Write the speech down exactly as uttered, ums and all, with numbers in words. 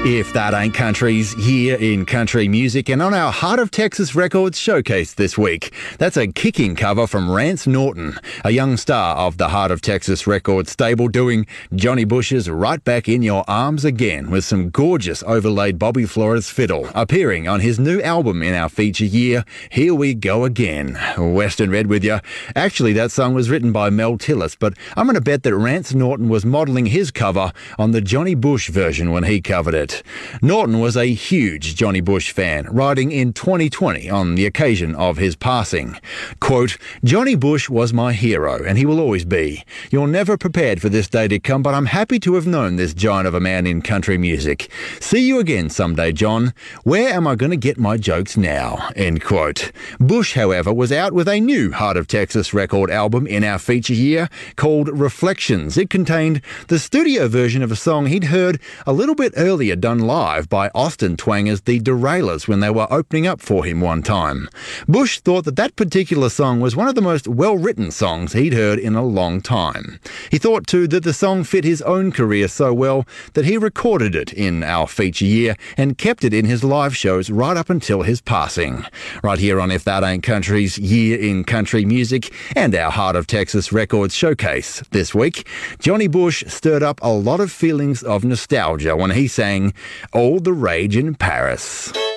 If That Ain't Country's Year in Country Music, and on our Heart of Texas Records showcase this week, that's a kicking cover from Rance Norton, a young star of the Heart of Texas Records stable, doing Johnny Bush's Right Back in Your Arms Again with some gorgeous overlaid Bobby Flores fiddle, appearing on his new album in our feature year, Here We Go Again. Western Red with you. Actually, that song was written by Mel Tillis, but I'm going to bet that Rance Norton was modelling his cover on the Johnny Bush version when he covered it. Norton was a huge Johnny Bush fan, writing in twenty twenty on the occasion of his passing. Quote, Johnny Bush was my hero, and he will always be. You're never prepared for this day to come, but I'm happy to have known this giant of a man in country music. See you again someday, John. Where am I going to get my jokes now? End quote. Bush, however, was out with a new Heart of Texas record album in our feature year called Reflections. It contained the studio version of a song he'd heard a little bit earlier, done live by Austin Twangers, the Derailers, when they were opening up for him one time. Bush thought that that particular song was one of the most well-written songs he'd heard in a long time. He thought, too, that the song fit his own career so well that he recorded it in our feature year and kept it in his live shows right up until his passing. Right here on If That Ain't Country's Year in Country Music and our Heart of Texas Records showcase this week, Johnny Bush stirred up a lot of feelings of nostalgia when he sang All the Rage in Paris.